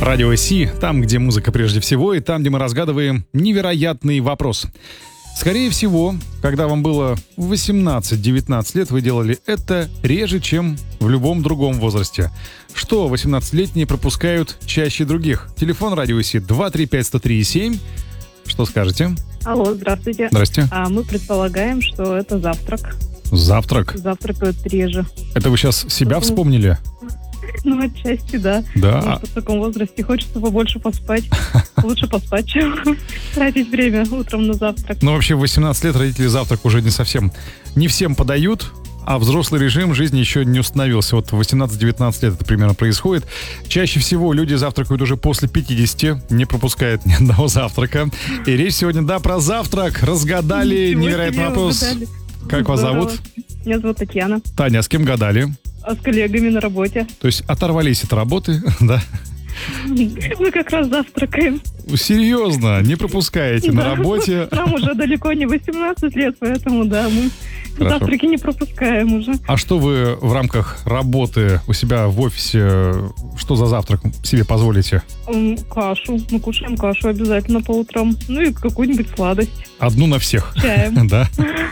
Радио Си, там, где музыка прежде всего, и там, где мы разгадываем невероятный вопрос. Скорее всего, когда вам было 18-19 лет, вы делали это реже, чем в любом другом возрасте. Что 18-летние пропускают чаще других? Телефон Радио Си 235-103-7. Что скажете? Алло, здравствуйте. Здрасте. Мы предполагаем, что это завтрак. Завтрак? Завтракают реже. Это вы сейчас себя вспомнили? Ну, отчасти, да. Да. В таком возрасте хочется побольше поспать. Лучше поспать, чем тратить время утром на завтрак. Ну, вообще, в 18 лет родители завтрак уже не всем подают, а взрослый режим жизни еще не установился. Вот в 18-19 лет это примерно происходит. Чаще всего люди завтракают уже после 50, не пропускают ни одного завтрака. И речь сегодня, да, про завтрак. Разгадали невероятный вопрос. Угадали. Как вас зовут? Меня зовут Татьяна. Таня, а с кем гадали? А с коллегами на работе. То есть оторвались от работы, да? Мы как раз завтракаем. Серьезно, не пропускаете на работе? Нам уже далеко не 18 лет, поэтому, да, мы завтраки не пропускаем уже. А что вы в рамках работы у себя в офисе, что за завтрак себе позволите? Кашу. Мы кушаем кашу обязательно по утрам. Ну и какую-нибудь сладость. Одну на всех? Чаем. Да.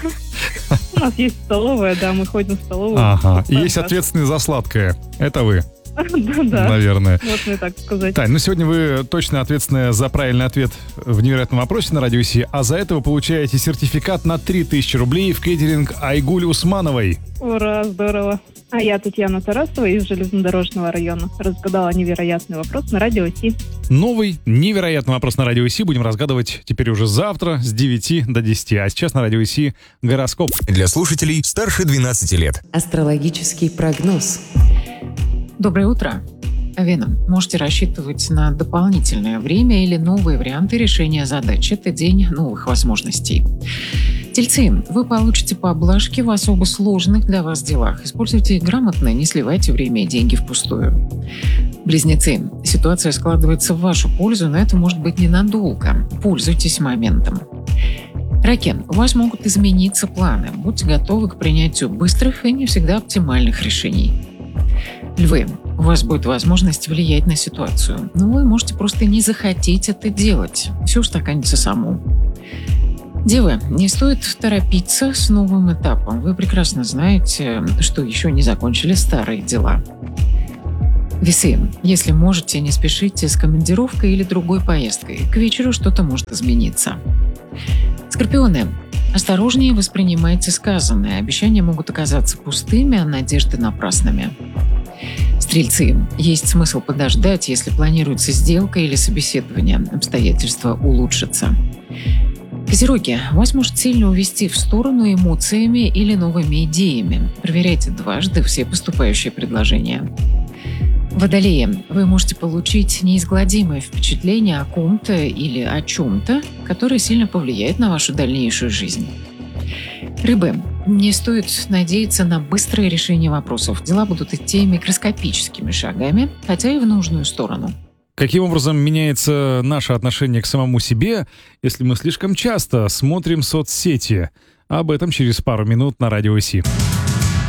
У нас есть столовая, да, мы ходим в столовую. Ага, и есть ответственный за сладкое. Это вы. Да. Наверное. Можно и так сказать. Тань, ну сегодня вы точно ответственная за правильный ответ в невероятном вопросе на Радио Си, а за это вы получаете сертификат на 3000 рублей в кейтеринг Айгуль Усмановой. Ура, здорово. А я Татьяна Тарасова из железнодорожного района. Разгадала невероятный вопрос на Радио Си. Новый невероятный вопрос на Радио Си будем разгадывать теперь уже завтра с 9 до 10. А сейчас на Радио Си гороскоп. Для слушателей старше 12 лет. Астрологический прогноз. Доброе утро. Овена, можете рассчитывать на дополнительное время или новые варианты решения задач. Это день новых возможностей. Тельцы, вы получите поблажки в особо сложных для вас делах. Используйте их грамотно, не сливайте время и деньги впустую. Близнецы, ситуация складывается в вашу пользу, но это может быть ненадолго. Пользуйтесь моментом. Раки, у вас могут измениться планы. Будьте готовы к принятию быстрых и не всегда оптимальных решений. Львы, у вас будет возможность влиять на ситуацию, но вы можете просто не захотеть это делать. Все устаканится само. Девы, не стоит торопиться с новым этапом. Вы прекрасно знаете, что еще не закончили старые дела. Весы, если можете, не спешите с командировкой или другой поездкой. К вечеру что-то может измениться. Скорпионы, осторожнее воспринимайте сказанное. Обещания могут оказаться пустыми, а надежды напрасными. Стрельцы, есть смысл подождать, если планируется сделка или собеседование. Обстоятельства улучшатся. Козероги, вас может сильно увести в сторону эмоциями или новыми идеями. Проверяйте дважды все поступающие предложения. Водолеи, вы можете получить неизгладимое впечатление о ком-то или о чем-то, которое сильно повлияет на вашу дальнейшую жизнь. Рыбы, не стоит надеяться на быстрое решение вопросов. Дела будут идти микроскопическими шагами, хотя и в нужную сторону. Каким образом меняется наше отношение к самому себе, если мы слишком часто смотрим соцсети? Об этом через пару минут на Радио Си.